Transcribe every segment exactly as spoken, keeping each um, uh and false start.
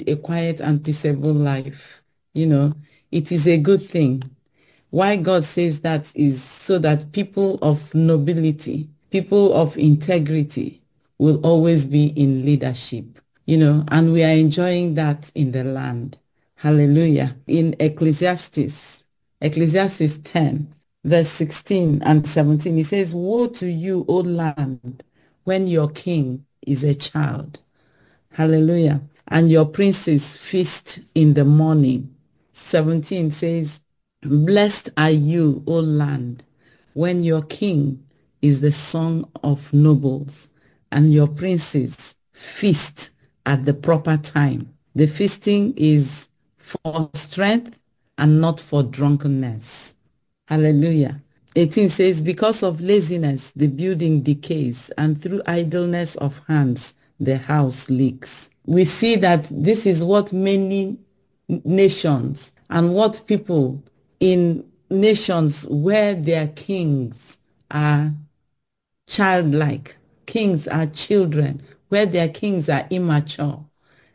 lead a quiet and peaceable life. You know, it is a good thing. Why God says that is so that people of nobility, people of integrity will always be in leadership, you know, and we are enjoying that in the land. Hallelujah. In Ecclesiastes, Ecclesiastes ten, verse sixteen and seventeen, it says, "Woe to you, O land, when your king is a child." Hallelujah. "And your princes feast in the morning." seventeen says, "Blessed are you, O land, when your king is the son of nobles, and your princes feast at the proper time." The feasting is for strength and not for drunkenness. Hallelujah. eighteen says, "Because of laziness, the building decays, and through idleness of hands, the house leaks." We see that this is what many nations and what people in nations where their kings are childlike, kings are children, where their kings are immature,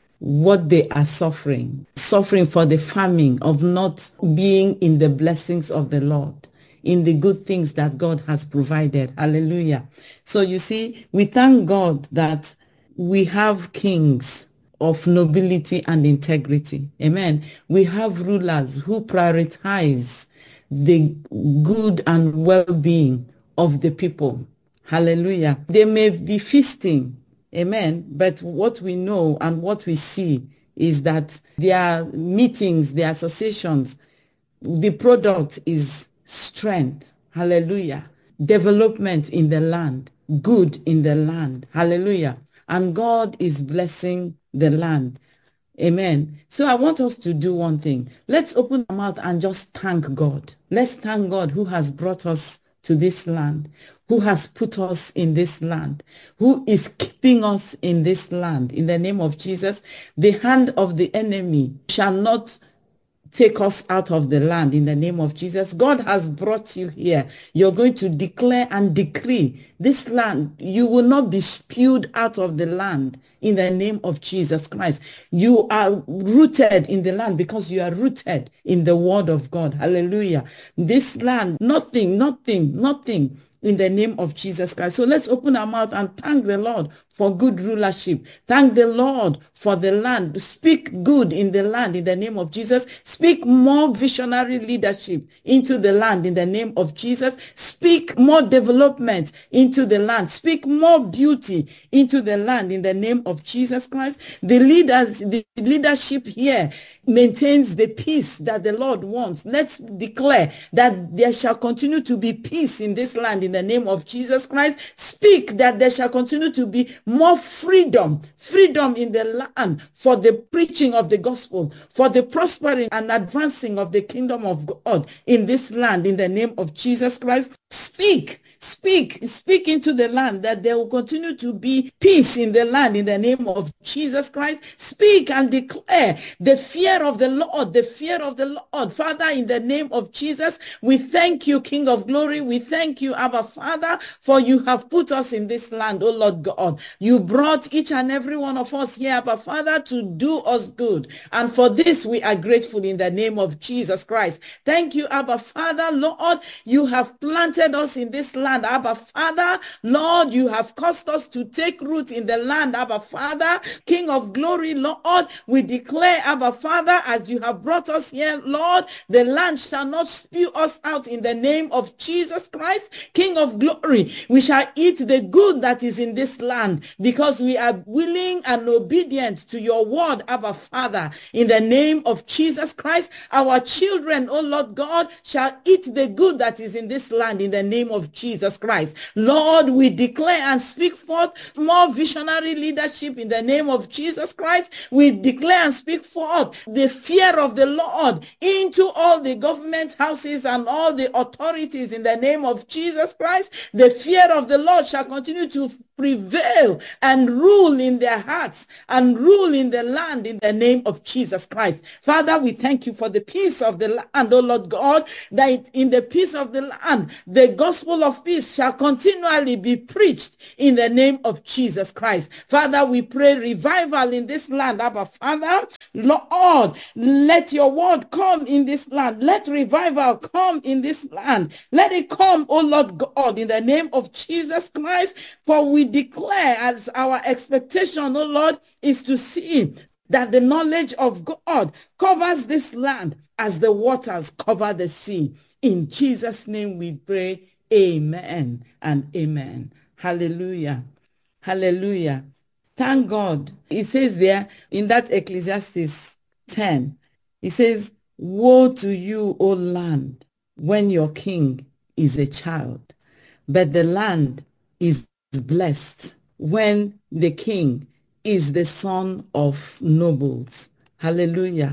what they are suffering, suffering for the famine of not being in the blessings of the Lord, in the good things that God has provided. Hallelujah. So you see, we thank God that we have kings of nobility and integrity. Amen. We have rulers who prioritize the good and well-being of the people. Hallelujah. They may be feasting. Amen. But what we know and what we see is that their meetings, their associations, the product is strength. Hallelujah. Development in the land, good in the land. Hallelujah. And God is blessing the land. Amen. So I want us to do one thing. Let's open our mouth and just thank God. Let's thank God who has brought us to this land, who has put us in this land, who is keeping us in this land. In the name of Jesus, the hand of the enemy shall not take us out of the land in the name of Jesus. God has brought you here. You're going to declare and decree this land. You will not be spewed out of the land in the name of Jesus Christ. You are rooted in the land because you are rooted in the word of God. Hallelujah. This land, nothing, nothing, nothing in the name of Jesus Christ. So let's open our mouth and thank the Lord for good rulership. Thank the Lord for the land. Speak good in the land in the name of Jesus. Speak more visionary leadership into the land in the name of Jesus. Speak more development into the land. Speak more beauty into the land in the name of Jesus Christ. The leaders, the leadership here maintains the peace that the Lord wants. Let's declare that there shall continue to be peace in this land in the name of Jesus Christ. Speak that there shall continue to be more freedom, freedom in the land for the preaching of the gospel, for the prospering and advancing of the kingdom of God in this land in the name of Jesus Christ. Speak. Speak, speak into the land that there will continue to be peace in the land in the name of Jesus Christ. Speak and declare the fear of the Lord, the fear of the Lord. Father, in the name of Jesus, we thank you, King of glory. We thank you, Abba Father, for you have put us in this land, oh Lord God. You brought each and every one of us here, Abba Father, to do us good. And for this, we are grateful in the name of Jesus Christ. Thank you, Abba Father, Lord. You have planted us in this land. Abba Father, Lord, you have caused us to take root in the land. Abba Father, King of glory, Lord, we declare, Abba Father, as you have brought us here, Lord, the land shall not spew us out in the name of Jesus Christ, King of glory. We shall eat the good that is in this land because we are willing and obedient to your word, Abba Father, in the name of Jesus Christ. Our children, oh Lord God, shall eat the good that is in this land in the name of Jesus Christ. Lord, we declare and speak forth more visionary leadership in the name of Jesus Christ. We declare and speak forth the fear of the Lord into all the government houses and all the authorities in the name of Jesus Christ. The fear of the Lord shall continue to prevail and rule in their hearts and rule in the land in the name of Jesus Christ. Father, we thank you for the peace of the land, oh Lord God, that in the peace of the land, the gospel of peace shall continually be preached in the name of Jesus Christ. Father, we pray revival in this land. Abba, Father, Lord, let your word come in this land. Let revival come in this land. Let it come, oh Lord God, in the name of Jesus Christ. For we declare as our expectation, oh Lord, is to see that the knowledge of God covers this land as the waters cover the sea. In Jesus' name we pray, amen and amen. Hallelujah. Hallelujah. Thank God. It says there in that Ecclesiastes ten, it says, woe to you, O land, when your king is a child, but the land is blessed when the king is the son of nobles. Hallelujah.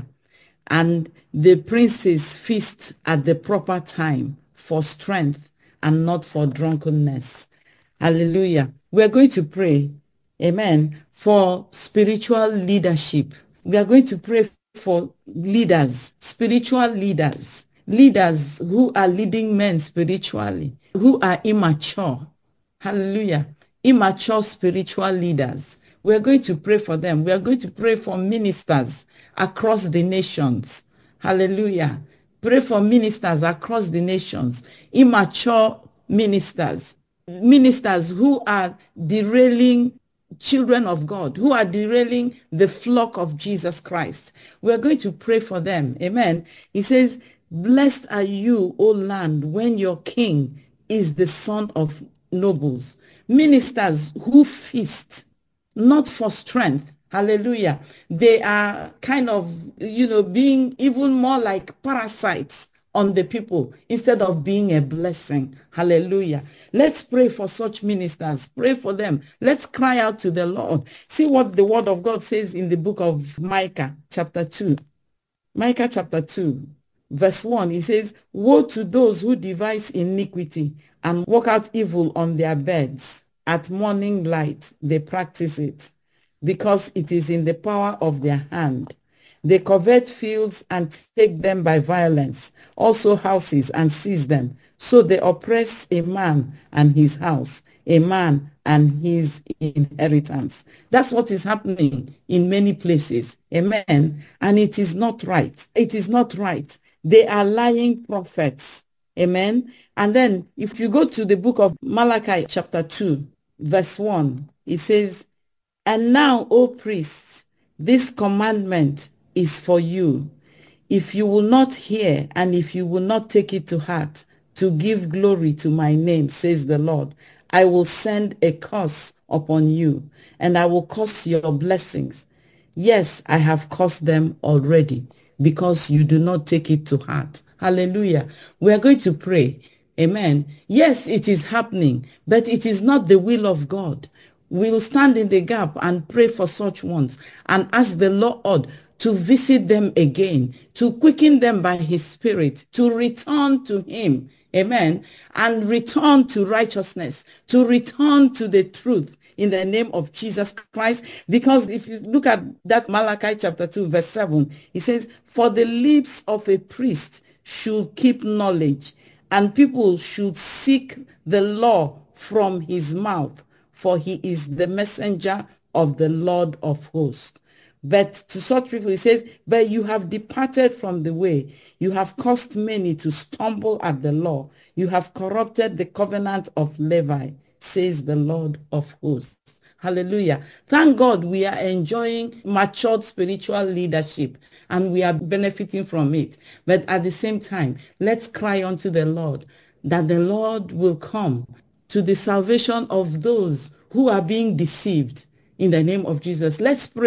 And the princes feast at the proper time for strength and not for drunkenness. Hallelujah. We're going to pray, amen, for spiritual leadership. We are going to pray for leaders, spiritual leaders, leaders who are leading men spiritually, who are immature. Hallelujah. Immature spiritual leaders. We're going to pray for them. We are going to pray for ministers across the nations. Hallelujah. Pray for ministers across the nations. Immature ministers. Ministers who are derailing children of God, who are derailing the flock of Jesus Christ. We're going to pray for them. Amen. He says, blessed are you, O land, when your king is the son of nobles. Ministers who feast, not for strength. Hallelujah. They are kind of, you know, being even more like parasites on the people instead of being a blessing. Hallelujah. Let's pray for such ministers. Pray for them. Let's cry out to the Lord. See what the word of God says in the book of Micah chapter two. Micah chapter two, verse one. It says, woe to those who devise iniquity and work out evil on their beds. At morning light they practice it, because it is in the power of their hand. They covet fields and take them by violence, also houses, and seize them. So they oppress a man and his house, a man and his inheritance. That's what is happening in many places. Amen. And it is not right. It is not right. They are lying prophets. Amen. And then if you go to the book of Malachi chapter two, verse one, it says, and now, O priests, this commandment is for you. If you will not hear, and if you will not take it to heart, to give glory to my name, says the Lord, I will send a curse upon you, and I will curse your blessings. Yes, I have cursed them already, because you do not take it to heart. Hallelujah. We are going to pray. Amen. Yes, it is happening, but it is not the will of God. We'll stand in the gap and pray for such ones and ask the Lord to visit them again, to quicken them by his spirit, to return to him. Amen. And return to righteousness, to return to the truth in the name of Jesus Christ. Because if you look at that Malachi chapter two, verse seven, it says, for the lips of a priest should keep knowledge, and people should seek the law from his mouth, for he is the messenger of the Lord of hosts. But to such people, he says, but you have departed from the way. You have caused many to stumble at the law. You have corrupted the covenant of Levi, says the Lord of hosts. Hallelujah. Thank God we are enjoying matured spiritual leadership and we are benefiting from it. But at the same time, let's cry unto the Lord that the Lord will come to the salvation of those who are being deceived in the name of Jesus. Let's pray.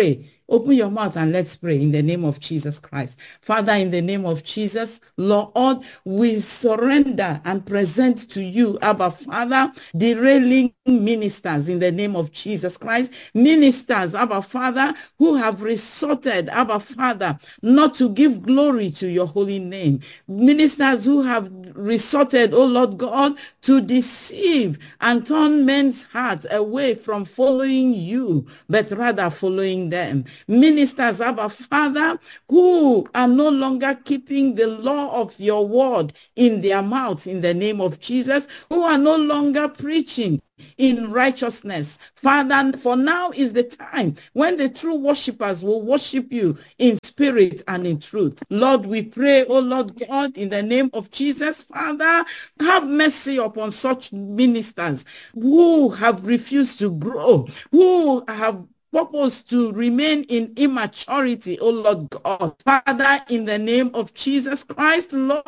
Open your mouth and let's pray in the name of Jesus Christ. Father, in the name of Jesus, Lord, we surrender and present to you, Abba Father, derailing ministers in the name of Jesus Christ. Ministers, Abba Father, who have resorted, Abba Father, not to give glory to your holy name. Ministers who have resorted, oh Lord God, to deceive and turn men's hearts away from following you, but rather following them. Ministers, Abba Father, who are no longer keeping the law of your word in their mouths in the name of Jesus, who are no longer preaching in righteousness. Father, for now is the time when the true worshipers will worship you in spirit and in truth. Lord, we pray, oh Lord God, in the name of Jesus, Father, have mercy upon such ministers who have refused to grow, who have purpose to remain in immaturity, oh Lord God. Father, in the name of Jesus Christ, Lord,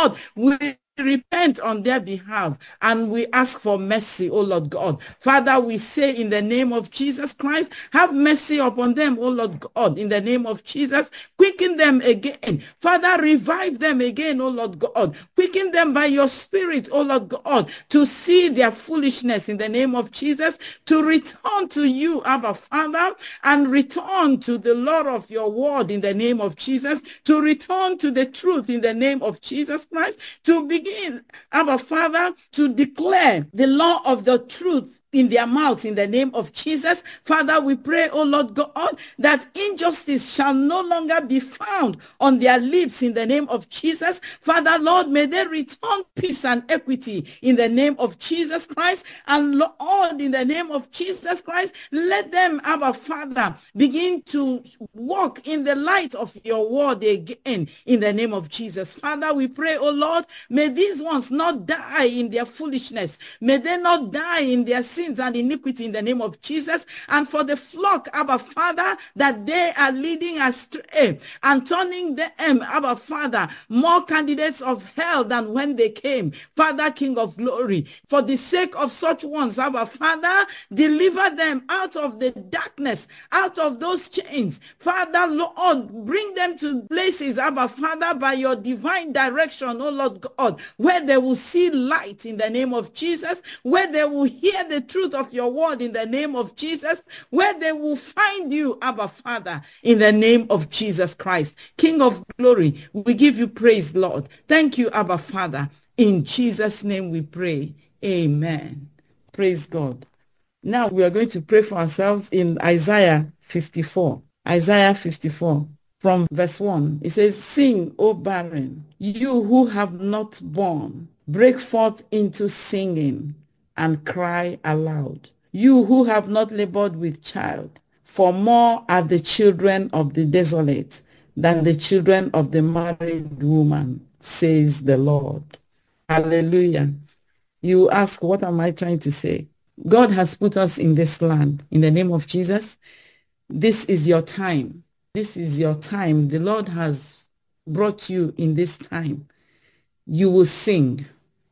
we repent on their behalf and we ask for mercy, oh Lord God. Father, we say in the name of Jesus Christ, have mercy upon them, oh Lord God, in the name of Jesus. Quicken them again. Father, revive them again, oh Lord God. Quicken them by your spirit, oh Lord God, to see their foolishness in the name of Jesus, to return to you, Abba Father, and return to the Lord of your word in the name of Jesus, to return to the truth in the name of Jesus Christ, to begin, Abba Father, to declare the law of the truth in their mouths in the name of Jesus. Father, we pray, oh Lord God, that injustice shall no longer be found on their lips in the name of Jesus. Father, Lord, may they return peace and equity in the name of Jesus Christ. And Lord, in the name of Jesus Christ, let them, Abba Father, begin to walk in the light of your word again in the name of Jesus. Father, we pray, oh Lord, may these ones not die in their foolishness. May they not die in their sin and iniquity in the name of Jesus. And for the flock, Abba Father, that they are leading astray and turning them, Abba Father, more candidates of hell than when they came. Father, King of glory, for the sake of such ones, Abba Father, deliver them out of the darkness, out of those chains. Father, Lord, bring them to places, Abba Father, by your divine direction, oh Lord God, where they will see light in the name of Jesus, where they will hear the truth of your word in the name of Jesus, where they will find you, Abba Father, in the name of Jesus Christ. King of glory, we give you praise, Lord. Thank you, Abba Father. In Jesus' name we pray. Amen. Praise God. Now we are going to pray for ourselves in Isaiah fifty-four. Isaiah fifty-four. From verse one, it says, "Sing, O barren, you who have not borne, break forth into singing and cry aloud. You who have not labored with child, for more are the children of the desolate than the children of the married woman, says the Lord." Hallelujah. You ask, what am I trying to say? God has put us in this land. In the name of Jesus, this is your time. This is your time. The Lord has brought you in this time. You will sing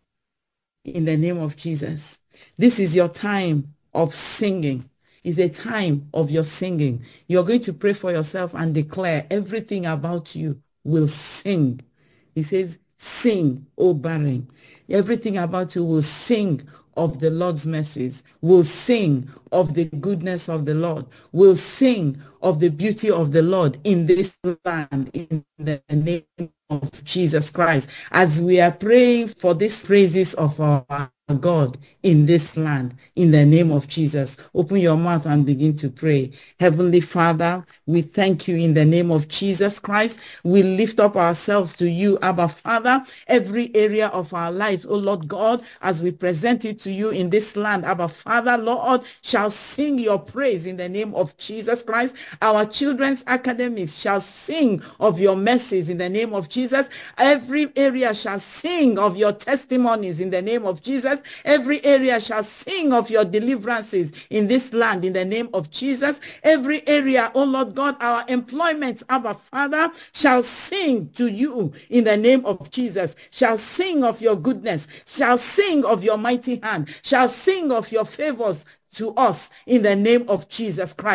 in the name of Jesus. This is your time of singing. It's a time of your singing. You're going to pray for yourself and declare everything about you will sing. He says, sing, O barren. Everything about you will sing of the Lord's mercies, will sing of the goodness of the Lord, will sing of the beauty of the Lord in this land, in the name of Jesus Christ. As we are praying for these praises of our God in this land, in the name of Jesus, open your mouth and begin to pray. Heavenly Father, we thank you in the name of Jesus Christ. We lift up ourselves to you, Abba Father, every area of our life, oh Lord God, as we present it to you in this land, Abba Father, Lord, shall sing your praise in the name of Jesus Christ. Our children's academics shall sing of your mercies in the name of Jesus. Every area shall sing of your testimonies in the name of Jesus. Every area shall sing of your deliverances in this land in the name of Jesus. Every area, oh Lord God, our employments, Abba Father, shall sing to you in the name of Jesus, shall sing of your goodness, shall sing of your mighty hand, shall sing of your favors to us in the name of Jesus Christ.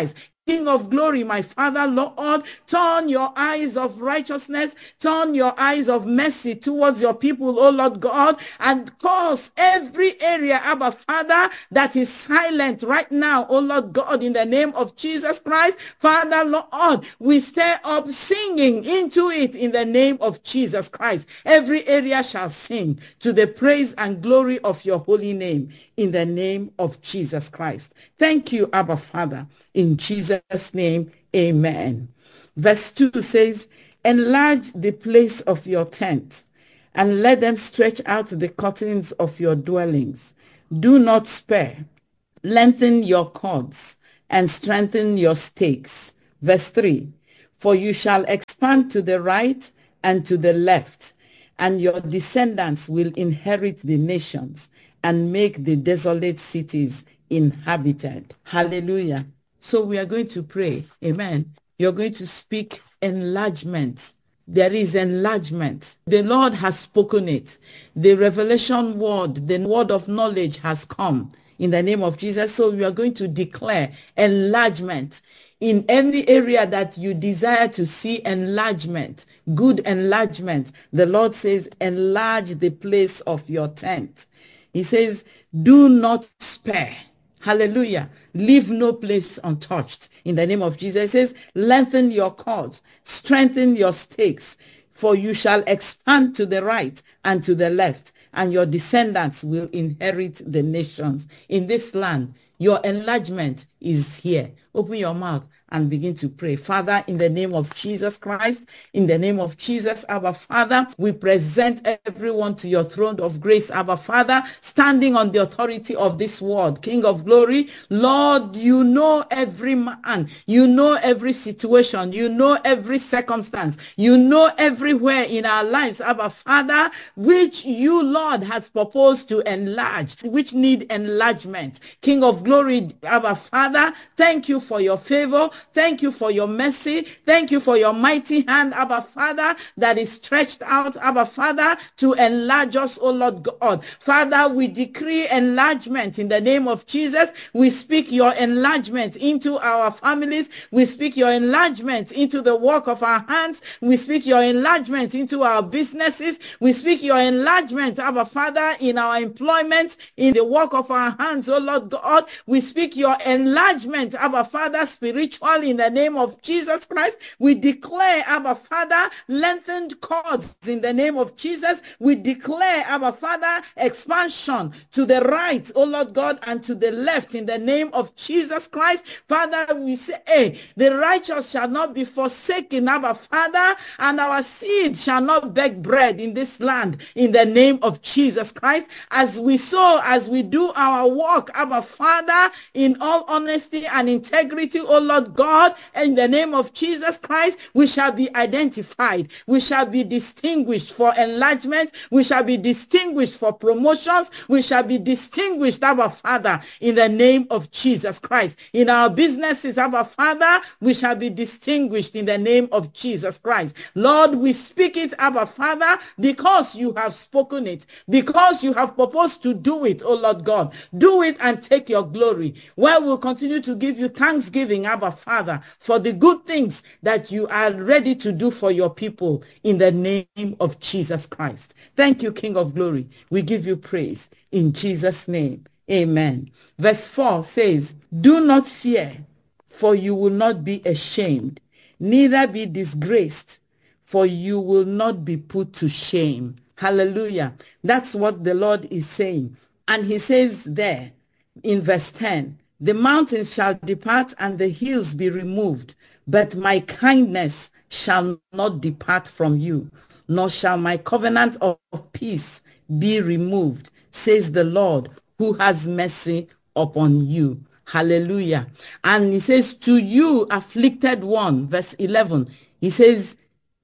King of glory, my Father, Lord, turn your eyes of righteousness, turn your eyes of mercy towards your people, oh Lord God, and cause every area, Abba Father, that is silent right now, oh Lord God, in the name of Jesus Christ. Father, Lord, we stir up singing into it in the name of Jesus Christ. Every area shall sing to the praise and glory of your holy name in the name of Jesus Christ. Thank you, Abba Father. In Jesus' name, amen. Verse two says, enlarge the place of your tent, and let them stretch out the curtains of your dwellings. Do not spare. Lengthen your cords, and strengthen your stakes. Verse three, for you shall expand to the right and to the left, and your descendants will inherit the nations and make the desolate cities inhabited. Hallelujah. So we are going to pray. Amen. You're going to speak enlargement. There is enlargement. The Lord has spoken it. The revelation word, the word of knowledge has come in the name of Jesus. So we are going to declare enlargement. In any area that you desire to see enlargement, good enlargement, the Lord says, enlarge the place of your tent. He says, do not spare. Hallelujah. Leave no place untouched. In the name of Jesus, it says, lengthen your cords, strengthen your stakes, for you shall expand to the right and to the left, and your descendants will inherit the nations. In this land, your enlargement is here. Open your mouth and begin to pray. Father, in the name of Jesus Christ, in the name of Jesus, Abba Father, we present everyone to your throne of grace, Abba Father, standing on the authority of this word. King of glory, Lord, you know every man, you know every situation, you know every circumstance, you know everywhere in our lives, Abba Father, which you, Lord, has proposed to enlarge, which need enlargement. King of glory, Abba Father, thank you for your favor. Thank you for your mercy. Thank you for your mighty hand, Abba Father, that is stretched out, Abba Father, to enlarge us, O Lord God. Father, we decree enlargement in the name of Jesus. We speak your enlargement into our families. We speak your enlargement into the work of our hands. We speak your enlargement into our businesses. We speak your enlargement, Abba Father, in our employment, in the work of our hands, O Lord God. We speak your enlargement, Abba Father, spiritually, in the name of Jesus Christ. We declare, Abba Father, lengthened cords in the name of Jesus. We declare, Abba Father, expansion to the right, O Lord God, and to the left in the name of Jesus Christ. Father, we say, hey, the righteous shall not be forsaken, Abba Father, and our seed shall not beg bread in this land in the name of Jesus Christ. As we sow, as we do our work, Abba Father, in all honesty and integrity, O Lord God, in the name of Jesus Christ, we shall be identified. We shall be distinguished for enlargement. We shall be distinguished for promotions. We shall be distinguished, Abba Father, in the name of Jesus Christ. In our businesses, Abba Father, we shall be distinguished in the name of Jesus Christ. Lord, we speak it, Abba Father, because you have spoken it, because you have proposed to do it, oh Lord God. Do it and take your glory. Well, we'll continue to give you thanksgiving, Abba Father, for the good things that you are ready to do for your people in the name of Jesus Christ. Thank you, King of glory. We give you praise in Jesus' name. Amen. Verse four says, do not fear, for you will not be ashamed, neither be disgraced, for you will not be put to shame. Hallelujah. That's what the Lord is saying. And he says there in verse ten, the mountains shall depart and the hills be removed, but my kindness shall not depart from you, nor shall my covenant of peace be removed, says the Lord, who has mercy upon you. Hallelujah. And he says, to you afflicted one, verse eleven, he says,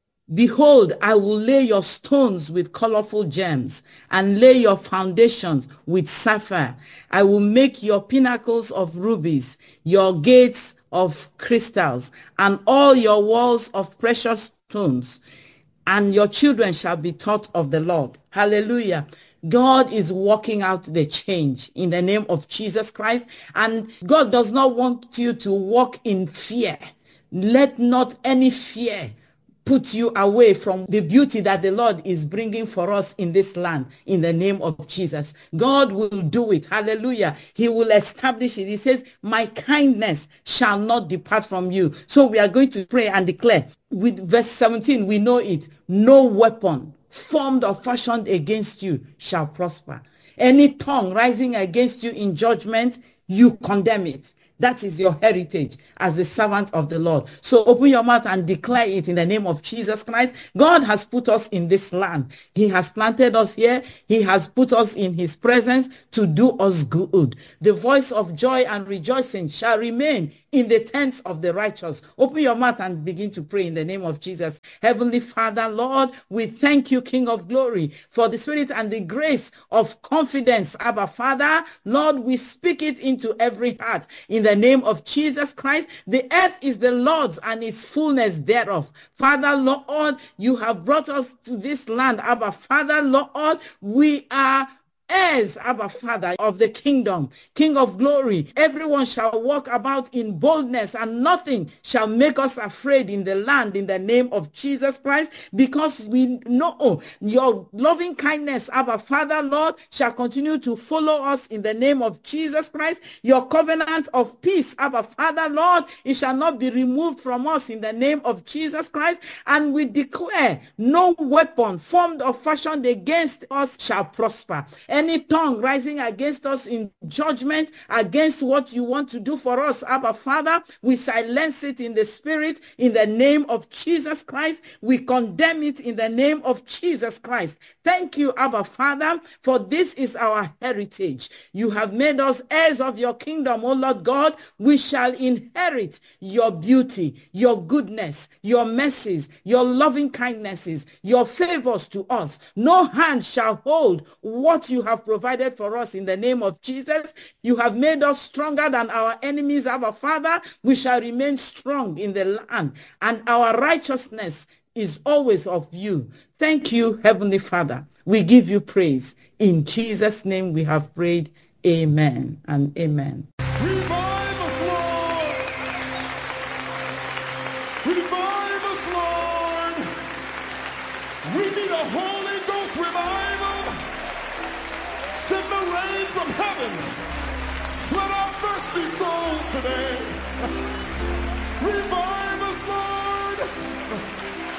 behold, I will lay your stones with colorful gems and lay your foundations with sapphire. I will make your pinnacles of rubies, your gates of crystals, and all your walls of precious stones. And your children shall be taught of the Lord. Hallelujah. God is working out the change in the name of Jesus Christ. And God does not want you to walk in fear. Let not any fear put you away from the beauty that the Lord is bringing for us in this land in the name of Jesus. God will do it. Hallelujah. He will establish it. He says, my kindness shall not depart from you. So we are going to pray and declare with verse seventeen. We know it. No weapon formed or fashioned against you shall prosper. Any tongue rising against you in judgment, you condemn it. That is your heritage as the servant of the Lord. So open your mouth and declare it in the name of Jesus Christ. God has put us in this land. He has planted us here. He has put us in his presence to do us good. The voice of joy and rejoicing shall remain in the tents of the righteous. Open your mouth and begin to pray in the name of Jesus. Heavenly Father, Lord, we thank you, King of glory, for the spirit and the grace of confidence. Abba, Father, Lord, we speak it into every heart in the name of Jesus Christ. The earth is the Lord's and its fullness thereof. Father, Lord, you have brought us to this land. Abba, Father, Lord, we are heirs, Abba Father, of the kingdom, King of glory. Everyone shall walk about in boldness, and nothing shall make us afraid in the land in the name of Jesus Christ, because we know your loving kindness, Abba Father, Lord, shall continue to follow us in the name of Jesus Christ. Your covenant of peace, Abba Father, Lord, it shall not be removed from us in the name of Jesus Christ. And we declare no weapon formed or fashioned against us shall prosper. Any tongue rising against us in judgment against what you want to do for us, Abba Father, we silence it in the spirit in the name of Jesus Christ. We condemn it in the name of Jesus Christ. Thank you, Abba Father, for this is our heritage. You have made us heirs of your kingdom, O Lord God. We shall inherit your beauty, your goodness, your mercies, your loving kindnesses, your favors to us. No hand shall hold what you have provided for us in the name of Jesus. You have made us stronger than our enemies, Abba Father. We shall remain strong in the land, and our righteousness is always of you. Thank you, Heavenly Father. We give you praise. In Jesus' name we have prayed. Amen and amen. Revive us, Lord. Revive us, Lord. We need a Holy Ghost revival. Send the rain from heaven. Flood our thirsty souls today. Revive us, Lord.